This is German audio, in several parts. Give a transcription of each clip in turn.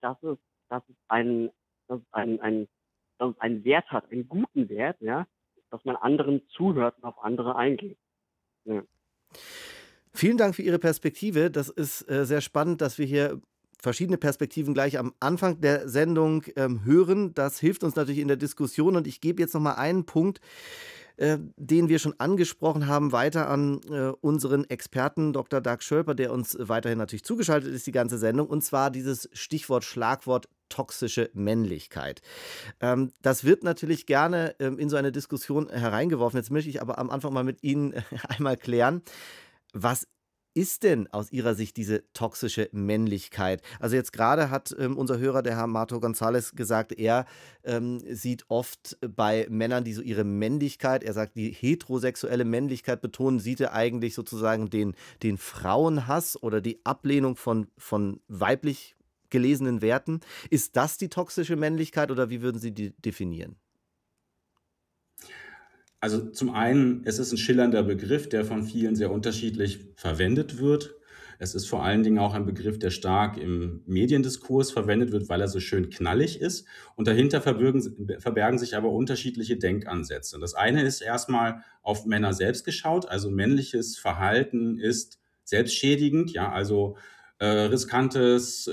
dass es dass es dass es einen Wert hat, einen guten Wert, ja, dass man anderen zuhört und auf andere eingeht. Ja. Vielen Dank für Ihre Perspektive. Das ist sehr spannend, dass wir hier verschiedene Perspektiven gleich am Anfang der Sendung hören. Das hilft uns natürlich in der Diskussion. Und ich gebe jetzt noch mal einen Punkt, den wir schon angesprochen haben, weiter an unseren Experten Dr. Dag Schölper, der uns weiterhin natürlich zugeschaltet ist, die ganze Sendung. Und zwar dieses Schlagwort toxische Männlichkeit. Das wird natürlich gerne in so eine Diskussion hereingeworfen. Jetzt möchte ich aber am Anfang mal mit Ihnen einmal klären, was ist denn aus Ihrer Sicht diese toxische Männlichkeit? Also jetzt gerade hat unser Hörer, der Herr Mato González, gesagt, er sieht oft bei Männern, die so ihre Männlichkeit, er sagt, die heterosexuelle Männlichkeit betonen, sieht er eigentlich sozusagen den Frauenhass oder die Ablehnung von weiblich gelesenen Werten. Ist das die toxische Männlichkeit oder wie würden Sie die definieren? Also zum einen, es ist ein schillernder Begriff, der von vielen sehr unterschiedlich verwendet wird. Es ist vor allen Dingen auch ein Begriff, der stark im Mediendiskurs verwendet wird, weil er so schön knallig ist. Und dahinter verbergen sich aber unterschiedliche Denkansätze. Das eine ist erstmal auf Männer selbst geschaut. Also männliches Verhalten ist selbstschädigend, ja, also riskantes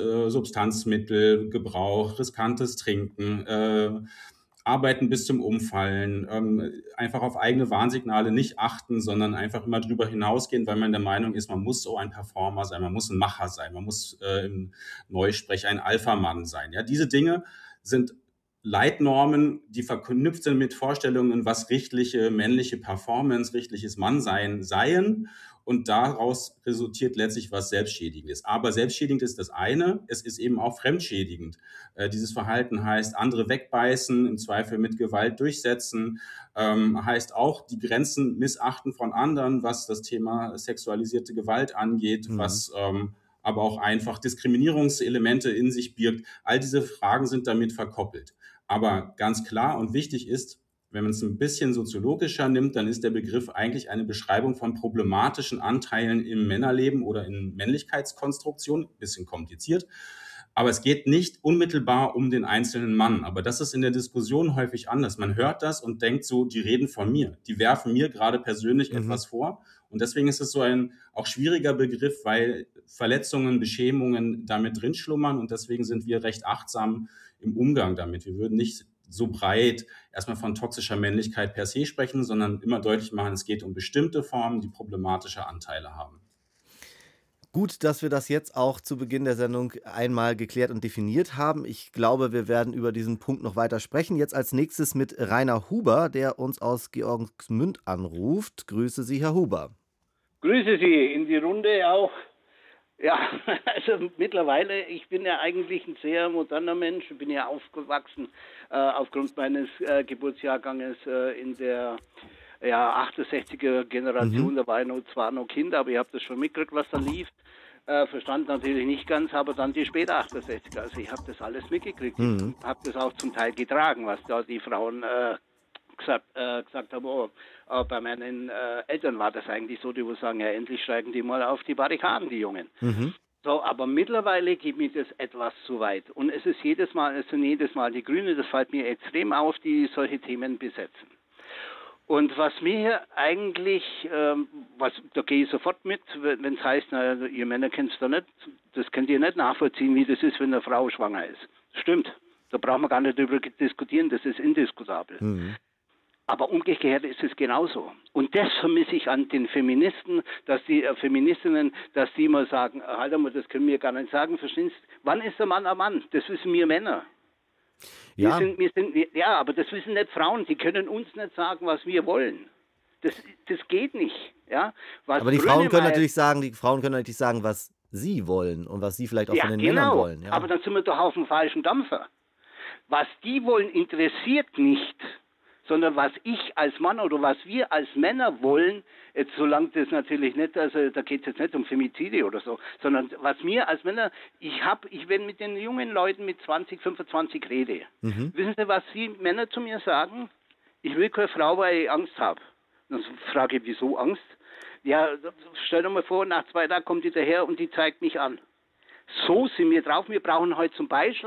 Substanzmittelgebrauch, riskantes Trinken, Arbeiten bis zum Umfallen, einfach auf eigene Warnsignale nicht achten, sondern einfach immer drüber hinausgehen, weil man der Meinung ist, man muss so ein Performer sein, man muss ein Macher sein, man muss im Neusprech ein Alpha-Mann sein. Ja, diese Dinge sind Leitnormen, die verknüpft sind mit Vorstellungen, was richtliche männliche Performance, richtliches Mannsein seien. Und daraus resultiert letztlich was Selbstschädigendes. Aber selbstschädigend ist das eine, es ist eben auch fremdschädigend. Dieses Verhalten heißt, andere wegbeißen, im Zweifel mit Gewalt durchsetzen, heißt auch die Grenzen missachten von anderen, was das Thema sexualisierte Gewalt angeht, was aber auch einfach Diskriminierungselemente in sich birgt. All diese Fragen sind damit verkoppelt. Aber ganz klar und wichtig ist, wenn man es ein bisschen soziologischer nimmt, dann ist der Begriff eigentlich eine Beschreibung von problematischen Anteilen im Männerleben oder in Männlichkeitskonstruktion. Ein bisschen kompliziert. Aber es geht nicht unmittelbar um den einzelnen Mann. Aber das ist in der Diskussion häufig anders. Man hört das und denkt so, die reden von mir. Die werfen mir gerade persönlich etwas vor. Und deswegen ist es so ein auch schwieriger Begriff, weil Verletzungen, Beschämungen damit drin schlummern. Und deswegen sind wir recht achtsam im Umgang damit. Wir würden nicht so breit erstmal von toxischer Männlichkeit per se sprechen, sondern immer deutlich machen, es geht um bestimmte Formen, die problematische Anteile haben. Gut, dass wir das jetzt auch zu Beginn der Sendung einmal geklärt und definiert haben. Ich glaube, wir werden über diesen Punkt noch weiter sprechen. Jetzt als nächstes mit Rainer Huber, der uns aus Georgensmünd anruft. Grüße Sie, Herr Huber. Grüße Sie in die Runde auch. Ja, also mittlerweile, ich bin ja eigentlich ein sehr moderner Mensch. Ich bin ja aufgewachsen aufgrund meines Geburtsjahrganges in der 68er Generation. Da war ich zwar noch Kind, aber ich habe das schon mitgekriegt, was da lief. Verstand natürlich nicht ganz, aber dann die später 68er. Also ich habe das alles mitgekriegt. Ich habe das auch zum Teil getragen, was da die Frauen gesagt haben. Oh, bei meinen Eltern war das eigentlich so, die wohl sagen, ja, endlich steigen die mal auf die Barrikaden, die Jungen. So, aber mittlerweile geht mir das etwas zu weit. Und es sind jedes Mal die Grünen, das fällt mir extrem auf, die solche Themen besetzen. Und was mir eigentlich, da gehe ich sofort mit, wenn es heißt, na, ihr Männer kennt es da nicht, das könnt ihr nicht nachvollziehen, wie das ist, wenn eine Frau schwanger ist. Stimmt, da brauchen wir gar nicht darüber diskutieren, das ist indiskutabel. Aber umgekehrt ist es genauso. Und das vermisse ich an den Feministen, dass die Feministinnen, dass die mal sagen, halt einmal, das können wir gar nicht sagen, verstehst du? Wann ist der Mann ein Mann? Das wissen wir Männer. Ja. Ja, aber das wissen nicht Frauen. Die können uns nicht sagen, was wir wollen. Das geht nicht. Ja? Aber die Frauen können natürlich sagen, was sie wollen und was sie vielleicht auch von den Männern wollen. Ja. Aber dann sind wir doch auf dem falschen Dampfer. Was die wollen, interessiert nicht, sondern was ich als Mann oder was wir als Männer wollen, jetzt solange das natürlich nicht, also da geht es jetzt nicht um Femizide oder so, sondern was mir als Männer, wenn mit den jungen Leuten mit 20, 25 rede, wissen Sie, was Sie Männer zu mir sagen? Ich will keine Frau, weil ich Angst habe. Dann frage ich, wieso Angst? Ja, stell dir mal vor, nach 2 Tagen kommt die daher und die zeigt mich an. So sind wir drauf. Wir brauchen heute zum Beispiel